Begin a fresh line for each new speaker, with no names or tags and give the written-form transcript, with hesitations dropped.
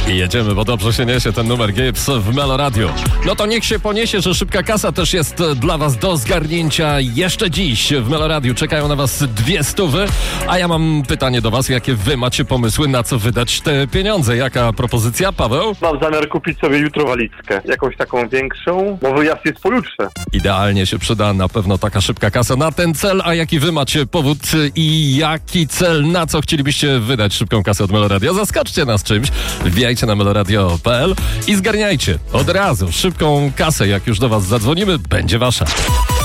I jedziemy, bo dobrze się niesie ten numer Gibbs w Melo Radio. No to niech się poniesie, że szybka kasa też jest dla was do zgarnięcia jeszcze dziś. W Melo Radio czekają na was 200, a ja mam pytanie do was, jakie wy macie pomysły, na co wydać te pieniądze? Jaka propozycja, Paweł?
Mam zamiar kupić sobie jutro walizkę. Jakąś taką większą, bo wyjazd jest pojutrze.
Idealnie się przyda na pewno taka szybka kasa na ten cel, a jaki wy macie powód i jaki cel, na co chcielibyście wydać szybką kasę od Melo Radio? Zaskoczcie nas czymś, wbijajcie na meloradio.pl i zgarniajcie od razu szybką kasę, jak już do was zadzwonimy, będzie wasza.